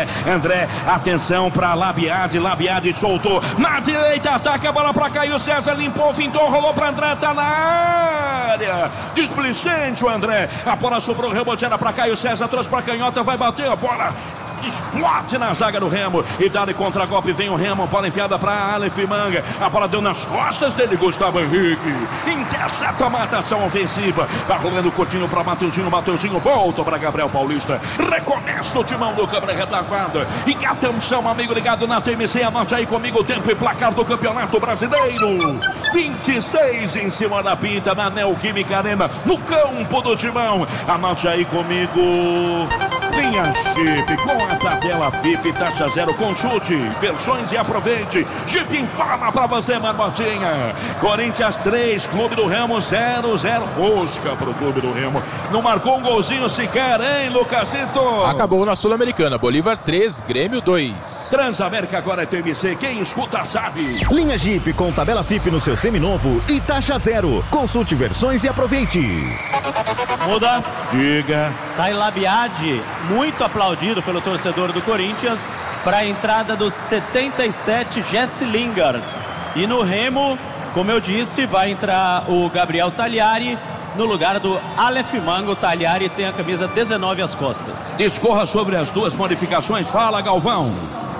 André, atenção pra Labiade soltou, na direita, ataca a bola pra Caio César, limpou, fintou, rolou pra André, tá na área, displicente o André, a bola sobrou, rebote era pra Caio César, trouxe pra canhota, vai bater a bola, explode na zaga do Remo, e dá-lhe contra-golpe, vem o Remo, bola enfiada pra Aleph Manga, a bola deu nas costas dele, Gustavo Henrique, intercepta a marcação ofensiva, vai rolando o Coutinho pra Mateuzinho volta pra Gabriel Paulista, recomeça o timão do câmera retaguarda, e atenção amigo ligado na TMC, anote aí comigo o tempo e placar do Campeonato Brasileiro, 26 em cima da pinta, na Neoquímica Arena, no campo do timão, anote aí comigo, linha Jeep, com a tabela FIP, taxa zero, consulte, versões e aproveite. Jeep informa pra você, Marbotinha. Corinthians 3, Clube do Remo 0-0, rosca pro Clube do Remo. Não marcou um golzinho sequer, hein, Lucasito? Acabou na Sul-Americana, Bolívar 3, Grêmio 2. Transamérica agora é TMC, quem escuta sabe. Linha Jeep com tabela FIP no seu seminovo e taxa zero. Consulte versões e aproveite. Muda. Diga. Sai Labiade, muito aplaudido pelo torcedor do Corinthians, para a entrada dos 77, Jesse Lingard. E no Remo, como eu disse, vai entrar o Gabriel Tagliari no lugar do Aleph Manga. O Tagliari tem a camisa 19 às costas. Discorra sobre as duas modificações, fala Galvão.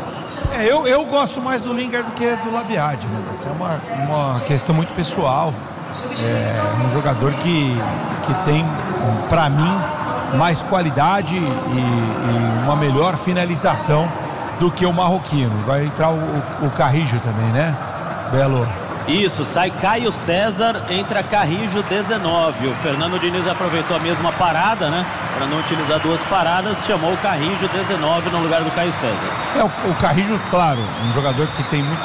Eu gosto mais do Lingard do que do Labiade, né? Essa é uma questão muito pessoal. É um jogador que tem, para mim, mais qualidade e uma melhor finalização do que o marroquino. Vai entrar o Carrijo também, né, Belo? Isso, sai Caio César, entra Carrijo 19. O Fernando Diniz aproveitou a mesma parada, né? Para não utilizar duas paradas, chamou o Carrijo 19 no lugar do Caio César. O Carrijo, claro, um jogador que tem muito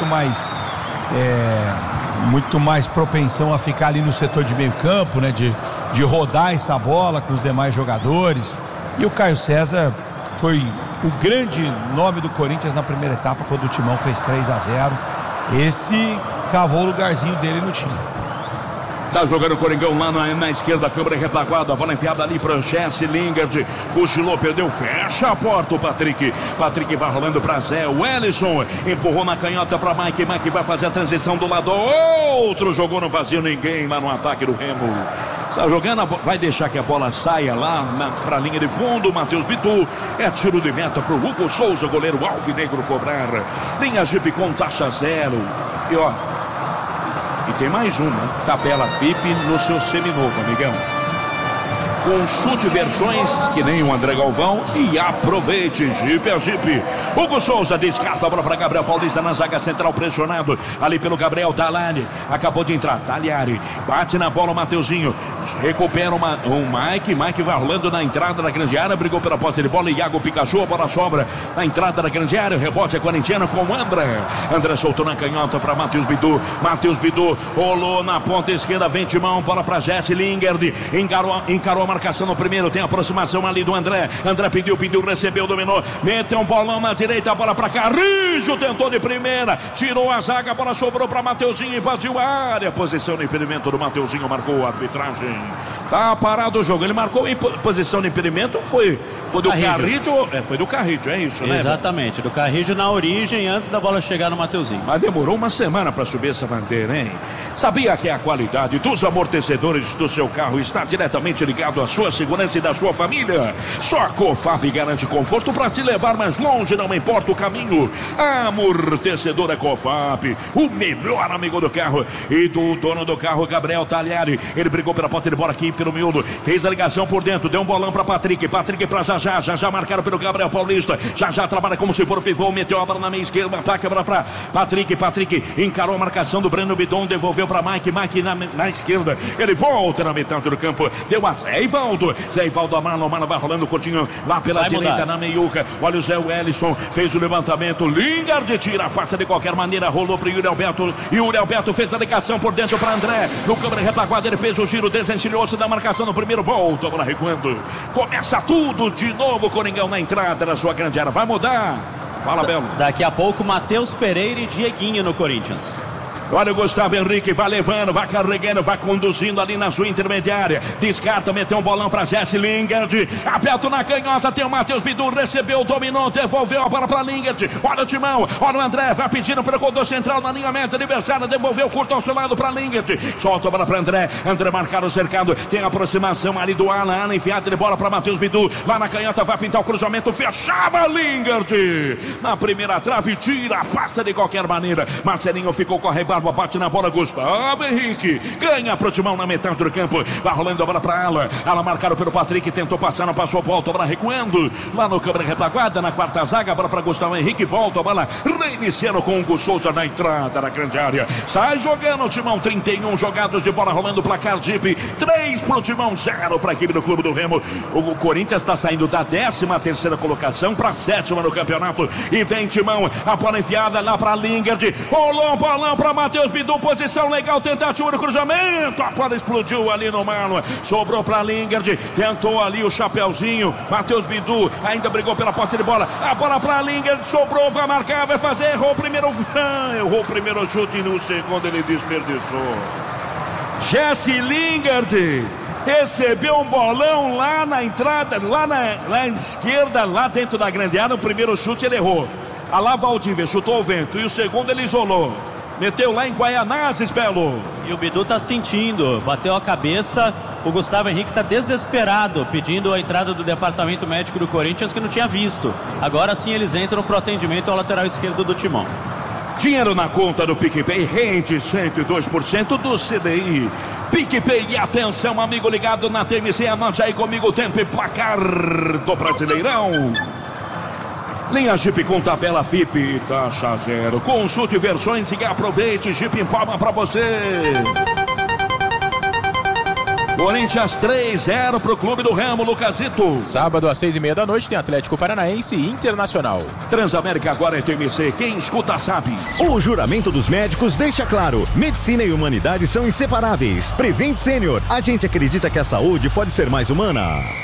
mais propensão a ficar ali no setor de meio campo, né? De rodar essa bola com os demais jogadores. E o Caio César foi o grande nome do Corinthians na primeira etapa, quando o Timão fez 3-0. Esse cavou o lugarzinho dele no time. Está jogando o Coringão lá na esquerda, câmera retaguarda, a bola enfiada ali para Jesse Lingard, cochilou, perdeu, fecha a porta o Patrick vai rolando para Zé, o Ellison empurrou na canhota para Mike vai fazer a transição do lado outro, jogou no vazio, ninguém lá no ataque do Remo. Está jogando, vai deixar que a bola saia lá para a linha de fundo, Matheus Bidu, é tiro de meta para o Hugo Souza, goleiro alvinegro cobrar, linha Jeep com taxa zero, e ó, e tem mais uma, tabela FIP no seu seminovo, amigão. Consulte versões que nem o André Galvão e aproveite. Jeep é Jeep. Hugo Souza descarta a bola para Gabriel Paulista na zaga central, pressionado ali pelo Gabriel Tagliari. Acabou de entrar, Tagliari bate na bola o Mateuzinho, recupera o Mike vai rolando na entrada da grande área, brigou pela posse de bola, Iago Pikachu, a bola sobra na entrada da grande área, o rebote é corintiano com o André soltou na canhota para Matheus Bidu rolou na ponta esquerda, vem Timão, bola para Jesse Lingard, encarou a marcação no primeiro, tem aproximação ali do André pediu, recebeu, dominou, meteu um bolão na direita, a bola para Carrijo, tentou de primeira, tirou a zaga, a bola sobrou para Mateuzinho, invadiu a área, posição de impedimento do Mateuzinho, marcou a arbitragem, tá parado o jogo, ele marcou em posição de impedimento, foi do Carrijo, foi do Carrijo, é isso, né? Exatamente, do Carrijo na origem, antes da bola chegar no Mateuzinho. Mas demorou uma semana para subir essa bandeira, hein? Sabia que a qualidade dos amortecedores do seu carro está diretamente ligado à sua segurança e da sua família? Só a Cofap garante conforto para te levar mais longe, não importa o caminho. Amortecedor é Cofap, o melhor amigo do carro e do dono do carro, Gabriel Tagliari. Ele brigou pela ponta de bola aqui pelo miúdo, fez a ligação por dentro, deu um bolão para Patrick para já marcaram pelo Gabriel Paulista, já trabalha como se for o pivô, meteu a bola na meia esquerda, ataca a bola para Patrick encarou a marcação do Breno Bidon, devolveu para Mike na esquerda, ele volta na metade do campo, deu a Zé Ivaldo a mala vai rolando curtinho lá pela direita na meiuca, olha o Zé Wellison, fez o levantamento, Lingard tira a face de qualquer maneira, rolou para Yuri Alberto fez a ligação por dentro para André, no câmera retaguarda, ele fez o giro, desencilhou-se da marcação no primeiro, volta a bola recuando, começa tudo de novo, Coringão na entrada da sua grande área, vai mudar. Fala, Belo. Daqui a pouco, Matheus Pereira e Dieguinho no Corinthians. Olha o Gustavo Henrique, vai levando, vai carregando, vai conduzindo ali na sua intermediária. Descarta, meteu um bolão para Jesse Lingard. Aperto na canhota, tem o Matheus Bidu, recebeu, dominou, devolveu a bola para Lingard. Olha o Timão, olha o André, vai pedindo para o corredor central na linha meta adversária, devolveu, curto ao seu lado para Lingard. Solta a bola para André, André marcado, cercado, tem a aproximação ali do Alan, enfiada de bola para Matheus Bidu. Lá na canhota vai pintar o cruzamento, fechava Lingard. Na primeira trave, tira, passa de qualquer maneira. Marcelinho ficou com a rebarba, bate na bola, Gustavo Henrique ganha pro Timão na metade do campo, vai rolando a bola pra Alan marcado pelo Patrick, tentou passar, não passou, volta a bola recuando, lá no câmera retaguarda, na quarta zaga, a bola pra Gustavo Henrique, volta a bola, reiniciando com o Hugo Souza na entrada da grande área, sai jogando o Timão, 31 jogados de bola rolando, placar Jeep, 3 pro Timão, 0 pra equipe do Clube do Remo. O Corinthians está saindo da 13ª colocação pra 7ª no campeonato, e vem Timão, a bola enfiada lá pra Lingard, rolou um bolão pra Matheus Bidu, posição legal, tentativa do cruzamento, a bola explodiu ali no Marlon, sobrou para Lingard, tentou ali o chapeuzinho, Matheus Bidu ainda brigou pela posse de bola, a bola para Lingard, sobrou, vai marcar, vai fazer, errou o primeiro chute e no segundo ele desperdiçou. Jesse Lingard recebeu um bolão lá na entrada, lá na esquerda, lá dentro da grande área, o primeiro chute ele errou, a lá Valdívia chutou o vento e o segundo ele isolou. Meteu lá em Guaianazes, Belo. E o Bidu tá sentindo, bateu a cabeça. O Gustavo Henrique tá desesperado, pedindo a entrada do departamento médico do Corinthians, que não tinha visto. Agora sim eles entram pro atendimento ao lateral esquerdo do Timão. Dinheiro na conta do PicPay, rende 102% do CDI. PicPay, e atenção, amigo ligado na TMC, anote aí comigo o tempo e placar do Brasileirão. Linha Jeep com tabela FIP, taxa 0. Consulte versões e aproveite. Jeep informa pra você. Corinthians 3-0 pro Clube do Remo, Lucasito. Sábado às 6h30 da noite tem Atlético Paranaense e Internacional. Transamérica agora é TMC, quem escuta sabe. O juramento dos médicos deixa claro: medicina e humanidade são inseparáveis. Prevent Senior, a gente acredita que a saúde pode ser mais humana.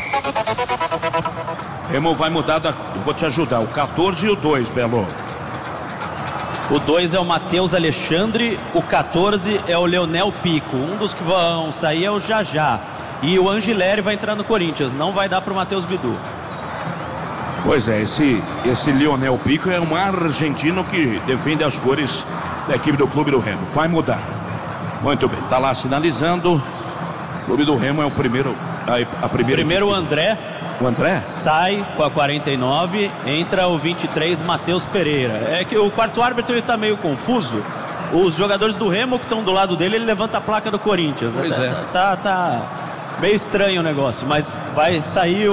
Remo vai mudar, eu vou te ajudar, o 14 e o 2, Belo. O 2 é o Matheus Alexandre, o 14 é o Leonel Pico. Um dos que vão sair é o Jajá. E o Angileri vai entrar no Corinthians, não vai dar pro Matheus Bidu. Pois é, esse Leonel Pico é um argentino que defende as cores da equipe do Clube do Remo. Vai mudar. Muito bem, tá lá sinalizando. O Clube do Remo é o primeiro. Primeiro o André. O André? Sai com a 49, entra o 23, Matheus Pereira. É que o quarto árbitro ele tá meio confuso. Os jogadores do Remo que estão do lado dele, ele levanta a placa do Corinthians. Pois é. Tá meio estranho o negócio, mas vai sair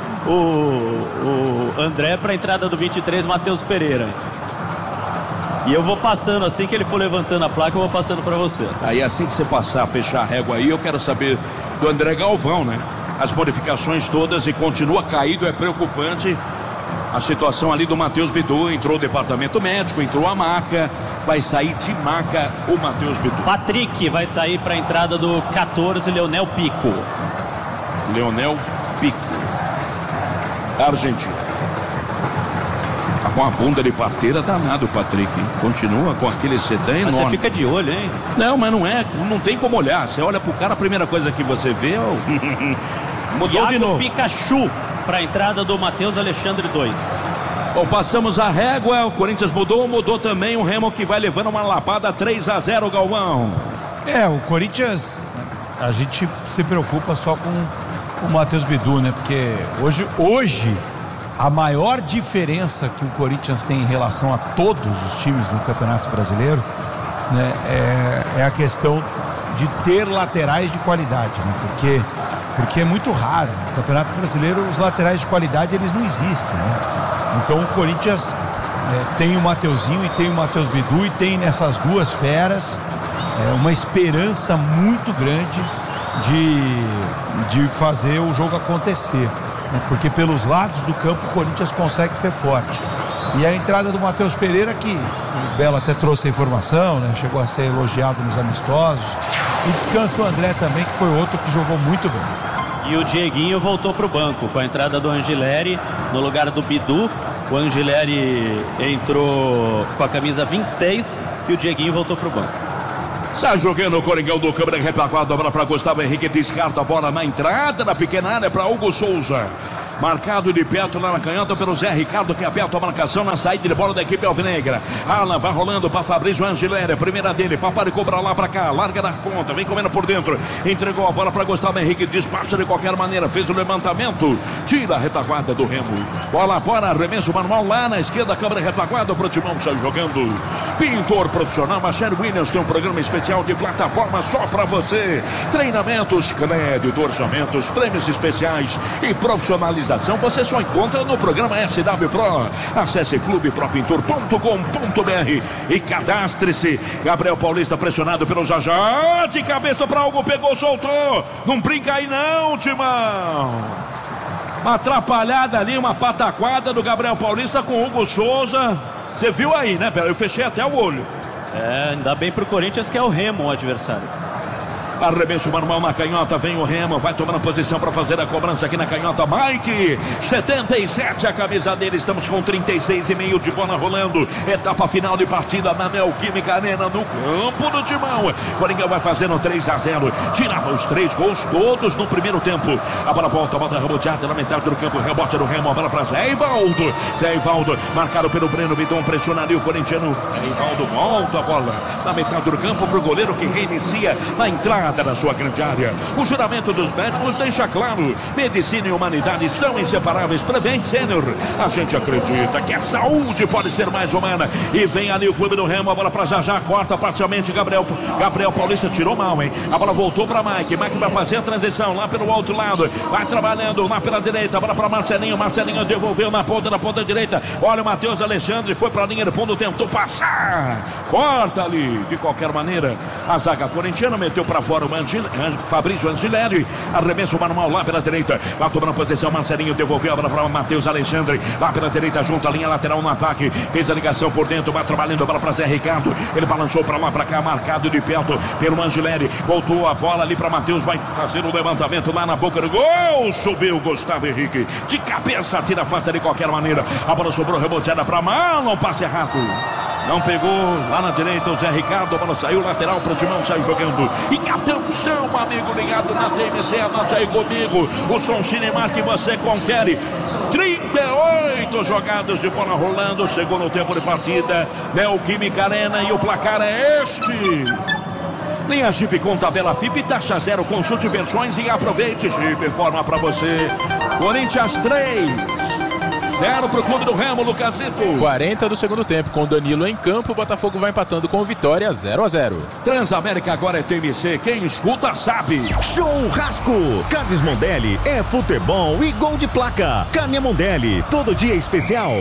o André para a entrada do 23, Matheus Pereira. E eu vou passando, assim que ele for levantando a placa, eu vou passando para você. Aí assim que você passar, fechar a régua aí, eu quero saber do André Galvão, né? As modificações todas e continua caído, é preocupante a situação ali do Matheus Bidu. Entrou o departamento médico, entrou a maca, vai sair de maca o Matheus Bidu. Patrick vai sair para a entrada do 14, Leonel Pico. Leonel Pico, Argentina. Tá com a bunda de parteira danado o Patrick, hein? Continua com aquele sedã enorme. Você fica de olho, hein? Não, mas não tem como olhar. Você olha pro cara, a primeira coisa que você vê é mudou Iago de novo. Pikachu para a entrada do Matheus Alexandre 2. Bom, passamos a régua, o Corinthians mudou também o Remo, que vai levando uma lapada 3-0, Galvão. O Corinthians, a gente se preocupa só com o Matheus Bidu, né? Porque hoje a maior diferença que o Corinthians tem em relação a todos os times no Campeonato Brasileiro, né, é a questão de ter laterais de qualidade, né? Porque é muito raro. No Campeonato Brasileiro, os laterais de qualidade, eles não existem, né? Então o Corinthians tem o Mateuzinho e tem o Matheus Bidu, e tem nessas duas feras uma esperança muito grande de fazer o jogo acontecer, né? Porque pelos lados do campo o Corinthians consegue ser forte. E a entrada do Matheus Pereira, que o Belo até trouxe a informação, né? Chegou a ser elogiado nos amistosos. E descansa o André também, que foi outro que jogou muito bem. E o Dieguinho voltou para o banco com a entrada do Angileri no lugar do Bidu. O Angileri entrou com a camisa 26 e o Dieguinho voltou para o banco. Sai jogando o Coringão do câmera retaguarda, a bola para Gustavo Henrique, descarta a bola na entrada da pequena área para Hugo Souza. Marcado de perto lá na canhota pelo Zé Ricardo, que aperta a marcação na saída de bola da equipe alvinegra. Alan vai rolando para Fabrício Angileri, primeira dele, Paparicou pra lá pra cá, larga da ponta, vem comendo por dentro, entregou a bola para Gustavo Henrique, despacha de qualquer maneira, fez o levantamento, tira a retaguarda do Remo. Bola fora, arremesso manual lá na esquerda, câmera retaguarda pro Timão, sai jogando. Pintor profissional, Marcelo Williams tem um programa especial de plataforma só pra você. Treinamentos, crédito, orçamentos, prêmios especiais e profissionalização. Você só encontra no programa SW Pro. Acesse clubepropintor.com.br e cadastre-se. Gabriel Paulista pressionado pelo Jajá. De cabeça para Hugo, pegou, soltou. Não brinca aí não, Timão. Uma atrapalhada ali, uma pataquada do Gabriel Paulista com o Hugo Souza. Você viu aí, né, Belo? Eu fechei até o olho. Ainda bem pro Corinthians que é o Remo o adversário. Arremesso manual na canhota, vem o Remo, vai tomando posição para fazer a cobrança aqui na canhota. Mike, 77 a camisa dele, estamos com 36,5 de bola rolando. Etapa final de partida na Neoquímica Arena, no campo do Timão. Coringão vai fazendo 3-0, tirava os 3 gols todos no primeiro tempo. A bola volta, bota reboteada na metade do campo, rebote do Remo, a bola para Zé Ivaldo. Zé Ivaldo, marcado pelo Breno Bidon, pressiona ali o corintiano. Zé Ivaldo volta a bola na metade do campo para o goleiro que reinicia na entrada da sua grande área. O juramento dos médicos deixa claro: medicina e humanidade são inseparáveis. Prevent Senior, a gente acredita que a saúde pode ser mais humana. E vem ali o clube do Remo, a bola para Jajá, corta parcialmente Gabriel Paulista, tirou mal, hein? A bola voltou para Mike vai fazer a transição lá pelo outro lado, vai trabalhando lá pela direita, a bola para Marcelinho devolveu na ponta direita. Olha o Matheus Alexandre, foi para a linha de fundo, tentou passar, corta ali, de qualquer maneira a zaga corintiana meteu para fora o Fabrício Angileri, arremesso manual lá pela direita, lá tomando posição, Marcelinho devolveu a bola para Matheus Alexandre, lá pela direita, junto à linha lateral no ataque, fez a ligação por dentro, vai trabalhando a bola para Zé Ricardo, ele balançou para lá, para cá, marcado de perto pelo Angileri, voltou a bola ali para Matheus, vai fazer o levantamento lá na boca do gol, subiu Gustavo Henrique, de cabeça, tira a face de qualquer maneira, a bola sobrou reboteada para Marlon, passe errado. Não pegou lá na direita o Zé Ricardo, a bola saiu lateral para o Timão, saiu jogando. E atenção, amigo ligado na TMC, anote aí comigo o som Cinemark que você confere. 38 jogadas de bola rolando, segundo tempo de partida, Neoquímica Arena, e o placar é este. Linha Jeep com tabela FIP, taxa zero, consulte versões e aproveite. Jeep informa para você. Corinthians 3-0 pro clube do Remo, Lucasito. 40 do segundo tempo, com Danilo em campo, o Botafogo vai empatando com Vitória 0-0. Transamérica agora é TMC, quem escuta sabe. Churrasco, Carnes Mondelli é futebol e gol de placa. Carne Mondelli, todo dia especial.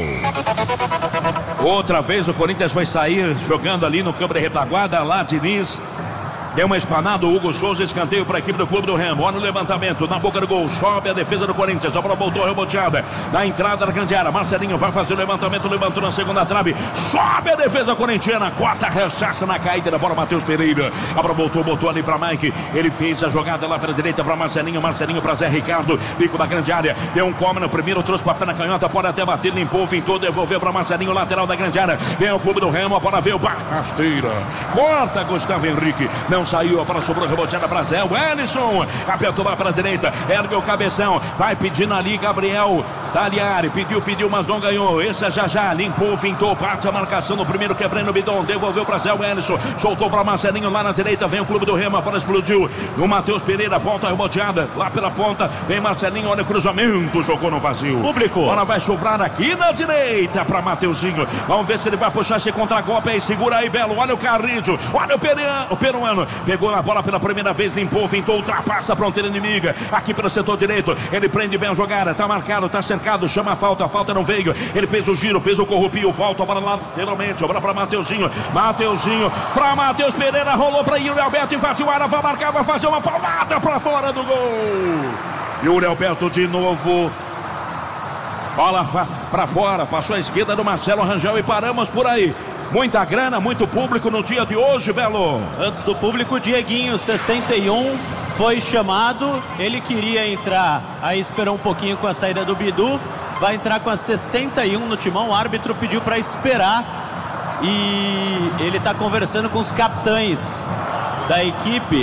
Outra vez o Corinthians vai sair jogando ali no campo de retaguarda, lá Diniz. Deu uma espanada, o Hugo Souza, escanteio para a equipe do clube do Remo. Olha o levantamento, na boca do gol, sobe a defesa do Corinthians, a bola voltou reboteada, na entrada da grande área, Marcelinho vai fazer o levantamento, levantou na segunda trave, sobe a defesa corintiana, corta, rechaça na caída da bola, Matheus Pereira, a bola botou ali para Mike, ele fez a jogada lá pela direita para Marcelinho para Zé Ricardo, pico da grande área, deu um come no primeiro, trouxe para a pé na canhota, pode até bater, limpou, fintou, devolveu para Marcelinho, lateral da grande área, vem o clube do Remo, a bola veio, rasteira, corta Gustavo Henrique, não saiu, a bola sobrou reboteada para Zé Wellison, apertou lá para a direita, ergue o cabeção, vai pedindo ali Gabriel Taliari, pediu, mas não ganhou, esse é já, limpou, fintou, parte a marcação no primeiro, quebrando o bidon, devolveu para Zé Wellison, soltou para Marcelinho lá na direita, vem o clube do Remo, a bola explodiu, o Matheus Pereira, volta reboteada, lá pela ponta, vem Marcelinho, olha o cruzamento, jogou no vazio, público, a bola vai sobrar aqui na direita para Mateuzinho, vamos ver se ele vai puxar esse contra-golpe aí, segura aí, Belo, olha o Carrijo, olha o peruano, pegou na bola pela primeira vez, limpou, fintou, ultrapassa a fronteira inimiga, aqui pelo setor direito, ele prende bem a jogada, tá marcado, tá cercado, chama a falta não veio, ele fez o giro, fez o corrupio, volta a bola lá, lateralmente, a bola pra Mateuzinho pra Matheus Pereira, rolou pra Yuri Alberto, invadiu a área, vai marcar, vai fazer uma palmada pra fora do gol, Yuri Alberto de novo, bola pra fora, passou a esquerda do Marcelo Rangel e paramos por aí. Muita grana, muito público no dia de hoje, Belo. Antes do público, Dieguinho, 61, foi chamado. Ele queria entrar, aí esperou um pouquinho com a saída do Bidu. Vai entrar com a 61 no timão. O árbitro pediu para esperar. E ele está conversando com os capitães da equipe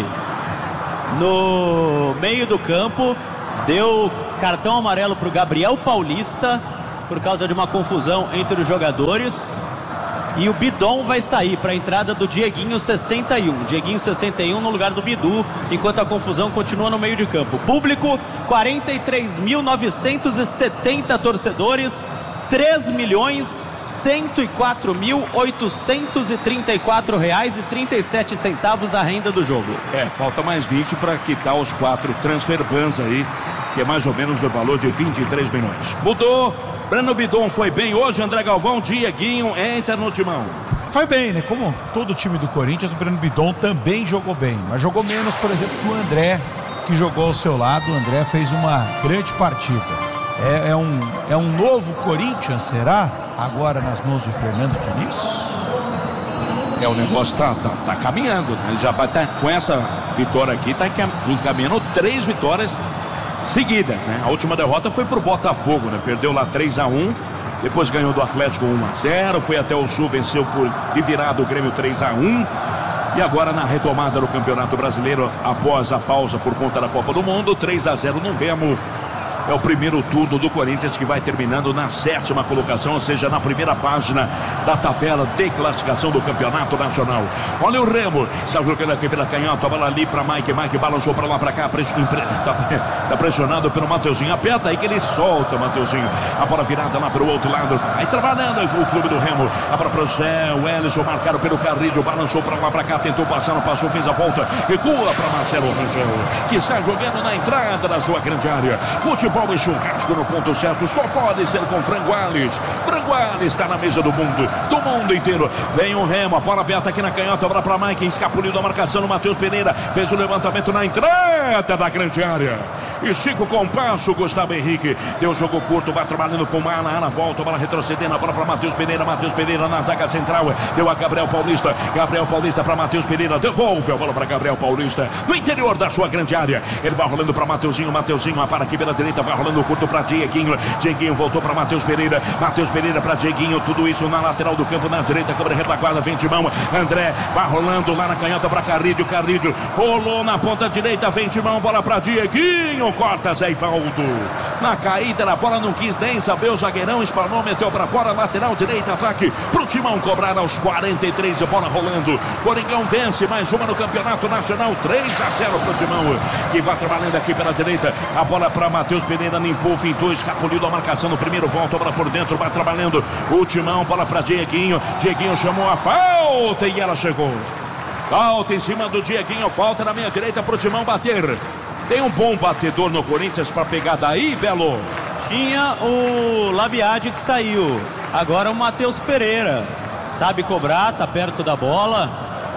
no meio do campo deu cartão amarelo para o Gabriel Paulista por causa de uma confusão entre os jogadores. E o Bidon vai sair para a entrada do Dieguinho 61. Dieguinho 61 no lugar do Bidu, enquanto a confusão continua no meio de campo. Público, 43.970 torcedores, 3.104.834 reais e 37 centavos a renda do jogo. Falta mais 20 para quitar os 4 transfer bans aí, que é mais ou menos do valor de 23 milhões. Mudou. Breno Bidon foi bem hoje, André Galvão. Dieguinho entra no timão. Foi bem, né? Como todo o time do Corinthians, o Breno Bidon também jogou bem, mas jogou menos, por exemplo, que o André, que jogou ao seu lado. O André fez uma grande partida. É um novo Corinthians, será? Agora nas mãos de Fernando Diniz? O negócio tá caminhando, né? Ele já vai estar com essa vitória aqui, tá encaminhando 3 vitórias seguidas, né? A última derrota foi pro Botafogo, né? Perdeu lá 3-1, depois ganhou do Atlético 1-0, foi até o Sul, venceu de virada o Grêmio 3-1, e agora na retomada do Campeonato Brasileiro, após a pausa por conta da Copa do Mundo, 3-0 no Remo. É o primeiro turno do Corinthians, que vai terminando na 7ª colocação, ou seja, na primeira página da tabela de classificação do Campeonato Nacional. Olha o Remo, está jogando aqui pela canhota, a bola ali para Mike balançou para lá, para cá, tá pressionado pelo Mateuzinho, aperta aí que ele solta o Mateuzinho, a bola virada lá para o outro lado, vai trabalhando o clube do Remo, a bola para o Zé, o Ellison marcado pelo Carrilho, balançou para lá, para cá, tentou passar, não passou, fez a volta, recua para Marcelo Rangel, que está jogando na entrada da sua grande área. Futebol e churrasco no ponto certo, só pode ser com Franguales. Franguales está na mesa do mundo inteiro. Vem o Remo, a bola aberta aqui na canhota, a bola para Mike, escapuliu da marcação no Matheus Pereira, fez o levantamento na entrada da grande área. Estica o compasso, Gustavo Henrique, deu jogo curto, vai trabalhando com Ana volta, a bola retrocedendo, a bola para Matheus Pereira na zaga central, deu a Gabriel Paulista para Matheus Pereira, devolve a bola para Gabriel Paulista, no interior da sua grande área, ele vai rolando para Mateuzinho, para aqui pela direita, vai rolando curto para Dieguinho voltou para Matheus Pereira para Dieguinho, tudo isso na lateral do campo, na direita, câmera retaguarda, vem de mão, André, vai rolando lá na canhota para Carrilho, rolou na ponta direita, vem de mão, bola para Dieguinho, corta Zé Ivaldo, na caída da bola, não quis nem saber, o zagueirão espanou, meteu para fora, lateral direita, ataque pro Timão cobrar aos 43, a bola rolando, Coringão vence mais uma no Campeonato Nacional, 3-0 pro Timão, que vai trabalhando aqui pela direita, a bola para Matheus Pereira, limpou, fintou, escapuliu da marcação no primeiro, volta a bola por dentro, vai trabalhando o Timão, bola para Dieguinho chamou a falta e ela chegou, falta em cima do Dieguinho, falta na meia direita pro Timão bater. Tem um bom batedor no Corinthians para pegar daí, Belo? Tinha o Labiade que saiu, agora o Matheus Pereira sabe cobrar, tá perto da bola,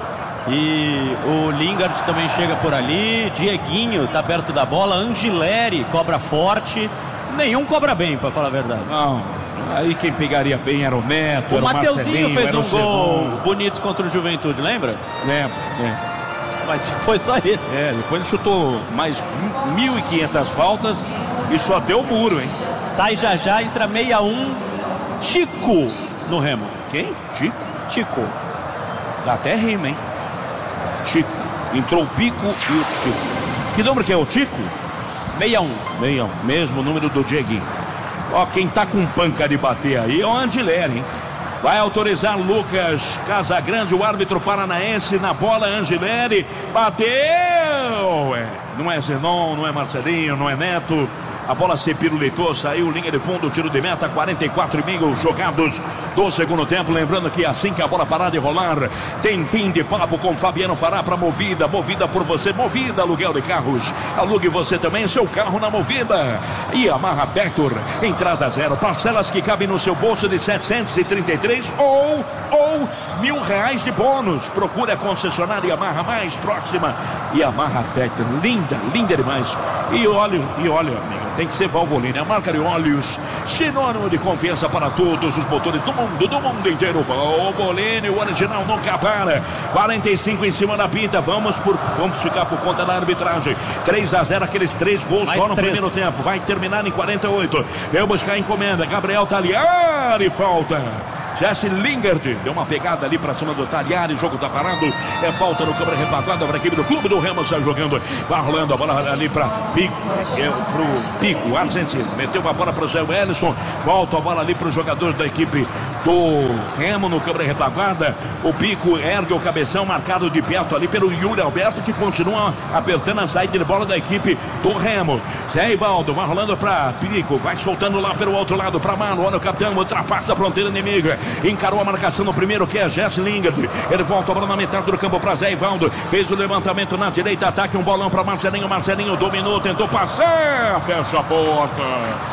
e o Lingard também chega por ali, Dieguinho tá perto da bola, Angileri cobra forte, nenhum cobra bem, para falar a verdade. Não, aí quem pegaria bem era o Neto, o Mateuzinho fez um gol Serrão. Bonito contra o Juventude, lembra? Lembro. Mas foi só esse. Depois ele chutou mais 1.500 faltas e só deu muro, hein? Sai já, entra 61, Tico no Remo. Quem? Tico. Dá até rima, hein? Tico. Entrou o Pico e o Tico. Que número que é o Tico? 61. Mesmo número do Dieguinho. Ó, quem tá com panca de bater aí é o Angileri, hein? Vai autorizar Lucas Casagrande, o árbitro paranaense, na bola, Angileri, bateu! Não é Zenon, não é Marcelinho, não é Neto. A bola se pirulitou, saiu, linha de fundo, tiro de meta, 44,5 jogados do segundo tempo. Lembrando que assim que a bola parar de rolar, tem fim de papo com Fabiano Fará para Movida por você, Movida, aluguel de carros. Alugue você também seu carro na Movida. E Yamaha Factor, entrada zero, parcelas que cabem no seu bolso de 733 ou R$1.000 de bônus. Procure a concessionária Yamaha mais próxima. Yamaha Factor, linda demais. E olha, amigo, tem que ser Valvoline, a marca de óleos, sinônimo de confiança para todos os motores do mundo inteiro. Valvoline, o original nunca para. 45 em cima da pinta, vamos ficar por conta da arbitragem. 3-0, aqueles 3 gols mais só no primeiro tempo, vai terminar em 48. Veio buscar a encomenda, Gabriel Taliari, falta. Jesse Lingard deu uma pegada ali pra cima do Tagliari. Jogo tá parado. É falta no câmera retaguarda para a equipe do Clube do Remo. Sai jogando. Vai rolando a bola ali pra Pico. Pro Pico, argentino. Meteu a bola pro Zé Wellison. Volta a bola ali pro jogador da equipe do Remo no câmera retaguarda. O Pico ergue o cabeção, marcado de perto ali pelo Yuri Alberto, que continua apertando a saída de bola da equipe do Remo. Zé Ivaldo vai rolando pra Pico. Vai soltando lá pelo outro lado pra Mano. Olha o capitão, ultrapassa a fronteira inimiga. Encarou a marcação no primeiro, que é Jesse Lingard. Ele volta a bola na metade do campo para Zé Ivaldo. Fez o levantamento na direita, ataque, um bolão para Marcelinho. Marcelinho dominou, tentou passar, fecha a porta.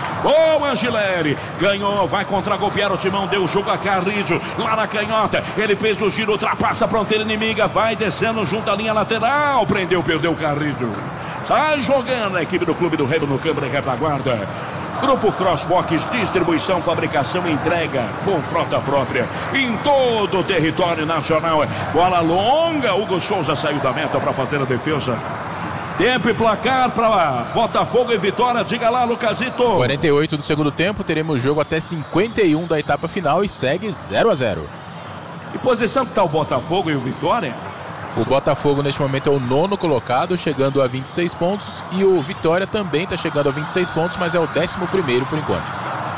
O Angileri ganhou, vai contra-golpear o timão, deu o jogo a Carrillo, lá na canhota. Ele fez o giro, ultrapassa a fronteira inimiga, vai descendo junto à linha lateral. Prendeu, perdeu o Carrillo. Sai jogando a equipe do Clube do Remo no campo de retaguarda. Grupo Crosswalks, distribuição, fabricação e entrega com frota própria em todo o território nacional. Bola longa, Hugo Souza saiu da meta para fazer a defesa. Tempo e placar para Botafogo e Vitória. Diga lá, Lucasito. 48 do segundo tempo, teremos jogo até 51 da etapa final e segue 0-0. Que posição que está o Botafogo e o Vitória? O Botafogo neste momento é o 9º colocado, chegando a 26 pontos. E o Vitória também está chegando a 26 pontos, mas é o 11º por enquanto.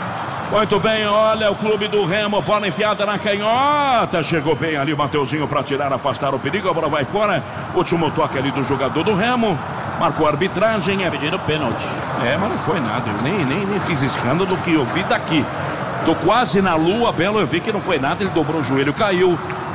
Muito bem, olha o Clube do Remo, bola enfiada na canhota. Chegou bem ali o Mateuzinho para tirar, afastar o perigo. A bola vai fora. Último toque ali do jogador do Remo. Marcou a arbitragem. É pedindo pênalti. Mas não foi nada. Eu nem fiz escândalo do que eu vi daqui. Tô quase na lua, Belo, eu vi que não foi nada. Ele dobrou o joelho, caiu.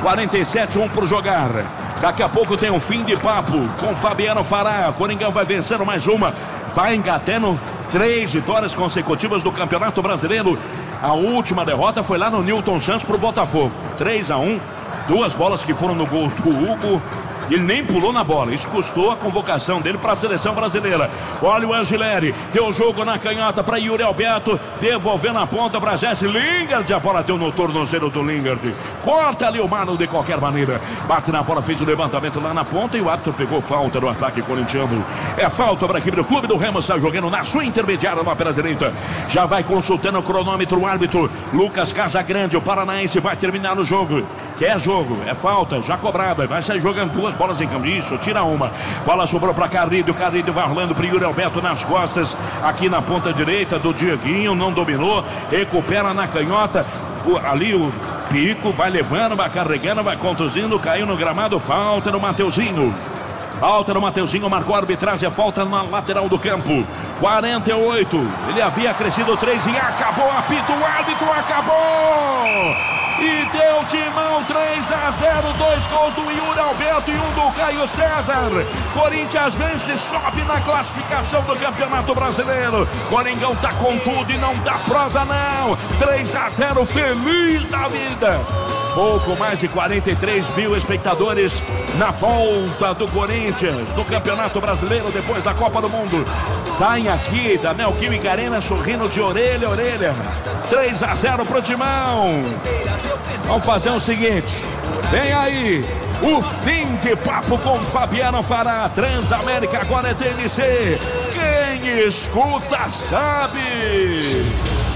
47-1 por jogar. Daqui a pouco tem um fim de papo com Fabiano Fará. Coringão vai vencendo mais uma. Vai engatando 3 vitórias consecutivas do Campeonato Brasileiro. A última derrota foi lá no Newton Santos pro Botafogo. 3-1. 2 bolas que foram no gol do Hugo. Ele nem pulou na bola. Isso custou a convocação dele para a seleção brasileira. Olha o Angileri. Deu jogo na canhota para Yuri Alberto. Devolvendo a ponta para Jesse Lingard. A bola deu no tornozelo do Lingard. Corta ali o Mano de qualquer maneira. Bate na bola, fez o levantamento lá na ponta. E o árbitro pegou falta no ataque corintiano. É falta para a equipe do Clube do Remo. Está jogando na sua intermediária lá pela direita. Já vai consultando o cronômetro. O árbitro Lucas Casagrande. O paranaense vai terminar o jogo. Quer jogo. É falta. Já cobrada. Vai sair jogando 2 bolas em campo. Isso, tira uma. Bola sobrou para Carrillo. Carrillo vai rolando para Yuri Alberto nas costas. Aqui na ponta direita do Dieguinho. Não dominou. Recupera na canhota. Ali o Pico vai levando, vai carregando, vai conduzindo. Caiu no gramado. Falta no Mateuzinho. Falta no Mateuzinho. Marcou a arbitragem. Falta na lateral do campo. 48. Ele havia crescido 3 e acabou. Apita o árbitro. Acabou. E deu timão, 3-0, 2 gols do Yuri Alberto e um do Caio César. Corinthians vence, sobe na classificação do Campeonato Brasileiro. Coringão tá com tudo e não dá prosa não. 3-0, feliz da vida. Pouco mais de 43 mil espectadores na volta do Corinthians no Campeonato Brasileiro depois da Copa do Mundo. Saem aqui da Neoquímica Arena sorrindo de orelha a orelha. 3-0 pro Timão. Vamos fazer o seguinte. Vem aí o fim de papo com Fabiano Fará. Transamérica agora é TNC. Quem escuta sabe.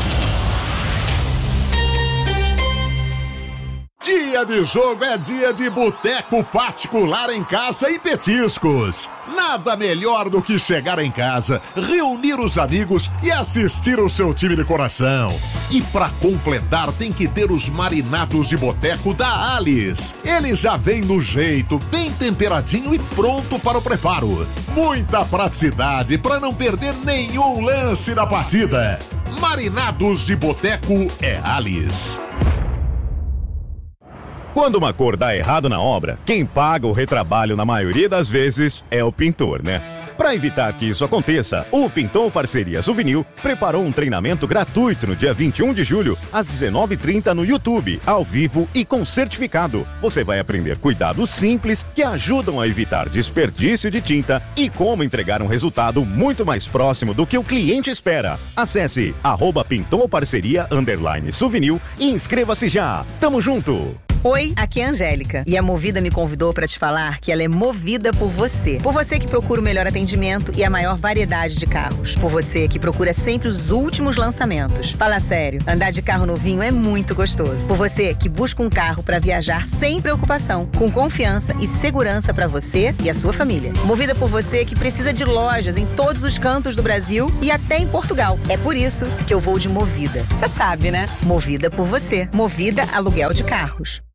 Dia de jogo é dia de boteco particular em casa e petiscos. Nada melhor do que chegar em casa, reunir os amigos e assistir o seu time de coração. E pra completar tem que ter os marinados de boteco da Alice. Ele já vem no jeito, bem temperadinho e pronto para o preparo. Muita praticidade para não perder nenhum lance da partida. Marinados de boteco é Alice. Quando uma cor dá errado na obra, quem paga o retrabalho na maioria das vezes é o pintor, né? Para evitar que isso aconteça, o Pintor Parceria Souvenir preparou um treinamento gratuito no dia 21 de julho, às 19h30 no YouTube, ao vivo e com certificado. Você vai aprender cuidados simples que ajudam a evitar desperdício de tinta e como entregar um resultado muito mais próximo do que o cliente espera. Acesse @pintorparceria_souvenir e inscreva-se já. Tamo junto! Oi, aqui é a Angélica e a Movida me convidou para te falar que ela é movida por você. Por você que procura o melhor atendimento e a maior variedade de carros. Por você que procura sempre os últimos lançamentos. Fala sério, andar de carro novinho é muito gostoso. Por você que busca um carro para viajar sem preocupação, com confiança e segurança para você e a sua família. Movida por você que precisa de lojas em todos os cantos do Brasil e até em Portugal. É por isso que eu vou de Movida. Você sabe, né? Movida por você. Movida Aluguel de Carros.